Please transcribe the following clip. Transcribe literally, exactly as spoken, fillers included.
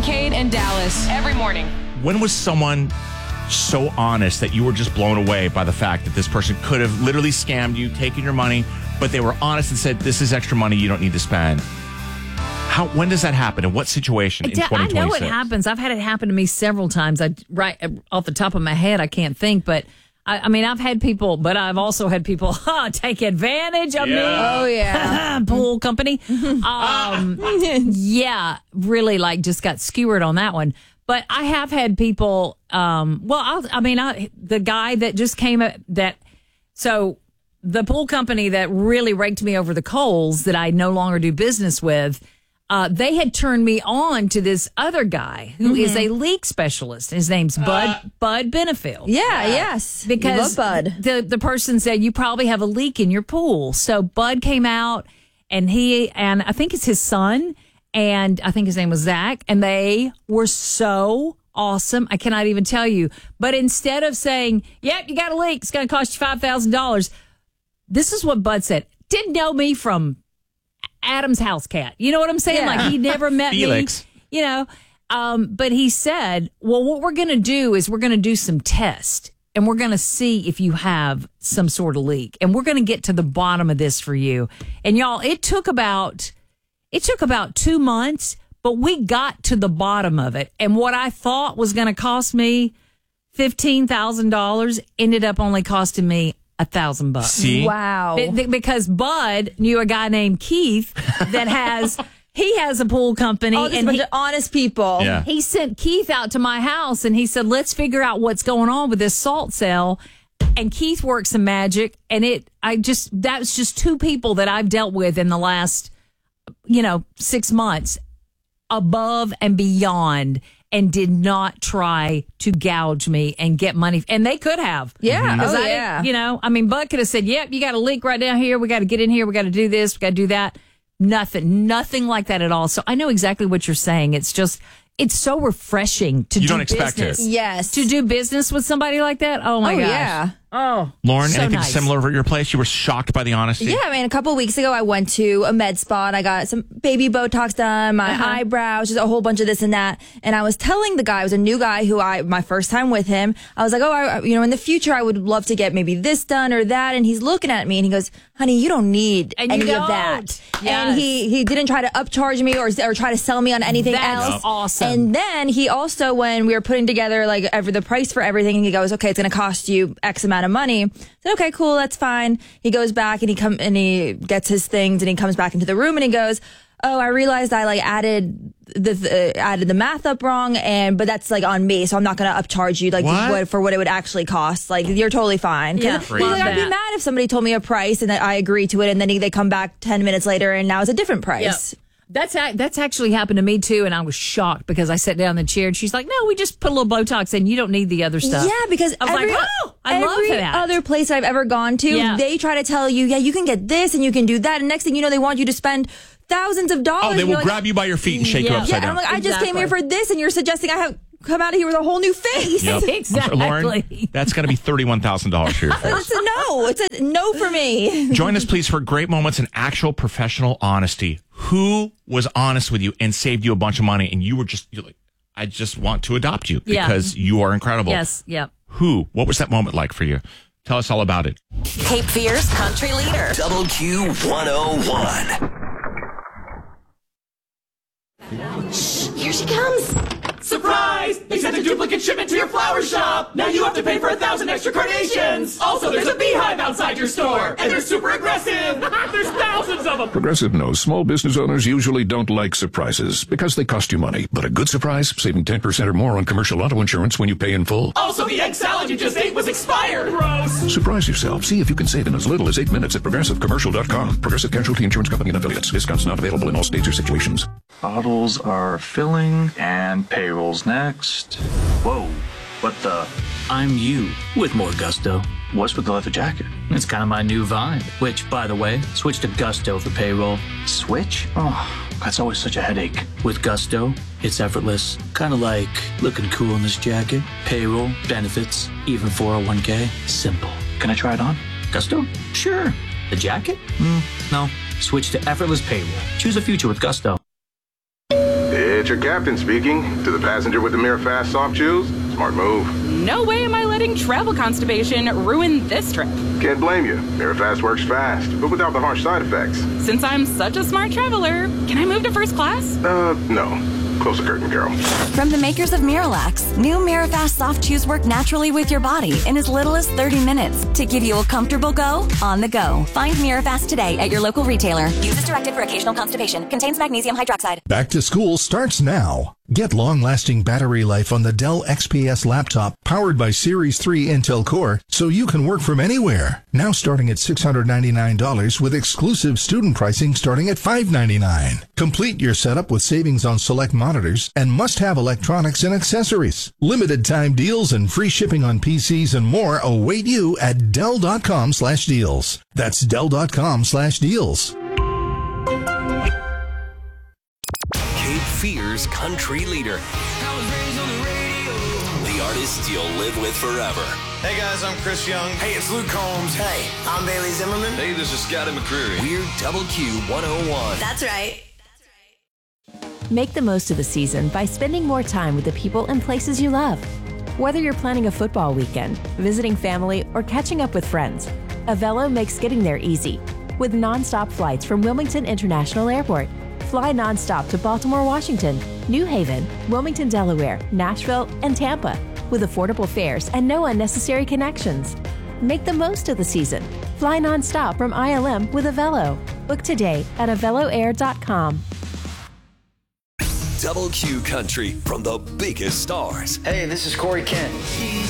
Kincaid and Dallas every morning. When was someone so honest that you were just blown away by the fact that this person could have literally scammed you, taken your money, but they were honest and said, this is extra money you don't need to spend? How? When does that happen? In what situation in twenty twenty-six? I know it happens. I've had it happen to me several times. I right off the top of my head, I can't think, but I, I mean, I've had people, but I've also had people huh, take advantage of Yeah. me. Oh, yeah. Pool company. Um, yeah, really like just got skewered on that one. But I have had people, um, well, I'll, I mean, I, the guy that just came up that, so the pool company that really raked me over the coals that I no longer do business with, uh, they had turned me on to this other guy who Mm-hmm. is a leak specialist. His name's Bud, Bud Benefield. Yeah, yes. Because We love Bud. the the person said you probably have a leak in your pool. So Bud came out and he and I think it's his son and I think his name was Zach, and they were so awesome. I cannot even tell you. But instead of saying, "Yep, you got a leak, it's going to cost you five thousand dollars," this is what Bud said. Didn't know me from Adam's house cat. You know what I'm saying? Yeah. Like he never met Felix. me. You know. Um, but he said, well, what we're going to do is we're going to do some tests and we're going to see if you have some sort of leak and we're going to get to the bottom of this for you. And y'all, it took about, it took about two months, but we got to the bottom of it. And what I thought was going to cost me fifteen thousand dollars ended up only costing me a thousand bucks. See? Wow. Be- be- Because Bud knew a guy named Keith that has, he has a pool company. Oh, this and bunch he, of honest people. Yeah. he sent Keith out to my house and he said, let's figure out what's going on with this salt cell. And Keith works some magic. And it, I just, that's just two people that I've dealt with in the last, you know, six months above and beyond and did not try to gouge me and get money. And they could have. Yeah. Because Oh, I, yeah. you know, I mean, Bud could have said, yep, you got a leak right down here. We got to get in here. We got to do this. We got to do that. Nothing, nothing like that at all. So I know exactly what you're saying. It's just, it's so refreshing to You do don't expect it. business. Yes. To do business with somebody like that. Oh my oh, gosh. yeah. Oh, Lauren, so anything nice. similar at your place? You were shocked by the honesty? Yeah, I mean, a couple of weeks ago, I went to a med spa and I got some baby Botox done, my Uh-huh. eyebrows, just a whole bunch of this and that. And I was telling the guy, it was a new guy who I, my first time with him, I was like, oh, I, you know, in the future, I would love to get maybe this done or that. And he's looking at me and he goes, honey, you don't need And you any don't. of that. Yes. And he, he didn't try to upcharge me or, or try to sell me on anything That's else. awesome. And then he also, when we were putting together like every, the price for everything, he goes, okay, it's going to cost you X amount of money. I said, okay, cool, that's fine. He goes back and he come and he gets his things and he comes back into the room and he goes, oh, I realized I like added the uh, added the math up wrong, and but that's like on me, so I'm not going to upcharge you like What? what, for what it would actually cost. Like you're totally fine. 'Cause Yeah, he's love like, I'd be that. mad if somebody told me a price and that I agree to it, and then he, they come back ten minutes later and now it's a different price. Yep. That's a- that's actually happened to me too, and I was shocked because I sat down in the chair and she's like, "No, we just put a little Botox in. You don't need the other stuff." Yeah, because I was every, like, "Oh, I love every that." other place I've ever gone to, Yeah. they try to tell you, yeah, you can get this and you can do that, and next thing you know, they want you to spend thousands of dollars. Oh, they and will you're like, grab you by your feet and shake you Yeah. upside Yeah, and I'm down. like, I just came Exactly. here for this, and you're suggesting I have come out of here with a whole new face. Yep. Exactly. Lauren, that's going to be thirty-one thousand dollars for your face. It's a no. It's a no for me. Join us, please, for great moments and actual professional honesty. Who was honest with you and saved you a bunch of money, and you were just you're like, I just want to adopt you Yeah. because you are incredible. Yes. Yep. Who? What was that moment like for you? Tell us all about it. Cape Fear's country leader. Double Q one oh one. Here she comes. Surprise! They sent a duplicate shipment to your flower shop! Now you have to pay for a thousand extra carnations! Also, there's a beehive outside your store! And they're super aggressive! There's thousands of them! Progressive knows small business owners usually don't like surprises because they cost you money. But a good surprise, saving ten percent or more on commercial auto insurance when you pay in full. Also, the egg salad you just ate was expired! Gross! Surprise yourself. See if you can save in as little as eight minutes at progressive commercial dot com. Progressive Casualty Insurance Company and affiliates. Discounts not available in all states or situations. Bottles are filling and payroll's next. Whoa, what the? I'm you with more gusto. What's with the leather jacket? It's kind of my new vibe, which, by the way, switch to Gusto for payroll. Switch? Oh, that's always such a headache. With Gusto, it's effortless. Kind of like looking cool in this jacket. Payroll, benefits, even four oh one k. Simple. Can I try it on? Gusto? Sure. The jacket? Mm, no. Switch to effortless payroll. Choose a future with Gusto. It's your captain speaking. To the passenger with the Mirafast soft chews, smart move. No way am I letting travel constipation ruin this trip. Can't blame you. Mirafast works fast, but without the harsh side effects. Since I'm such a smart traveler, can I move to first class? Uh, no. Close the curtain, Carol. From the makers of Miralax, new Mirafast soft chews work naturally with your body in as little as thirty minutes to give you a comfortable go on the go. Find Mirafast today at your local retailer. Use as directed for occasional constipation. Contains magnesium hydroxide. Back to school starts now. Get long-lasting battery life on the Dell X P S laptop powered by Series three Intel Core so you can work from anywhere. Now starting at six hundred ninety-nine dollars with exclusive student pricing starting at five hundred ninety-nine dollars. Complete your setup with savings on select monitors and must-have electronics and accessories. Limited time deals and free shipping on P Cs and more await you at Dell.com slash deals. That's Dell.com slash deals. Cape Fear's country leader. The artist you'll live with forever. Hey guys, I'm Chris Young. Hey, it's Luke Combs. Hey, I'm Bailey Zimmerman. Hey, this is Scotty McCreery. We're Double Q one oh one. That's right. Make the most of the season by spending more time with the people and places you love. Whether you're planning a football weekend, visiting family, or catching up with friends, Avelo makes getting there easy. With nonstop flights from Wilmington International Airport. Fly nonstop to Baltimore, Washington, New Haven, Wilmington, Delaware, Nashville, and Tampa, with affordable fares and no unnecessary connections. Make the most of the season. Fly nonstop from I L M with Avelo. Book today at avelo air dot com. Double Q Country from the biggest stars. Hey, this is Corey Kent.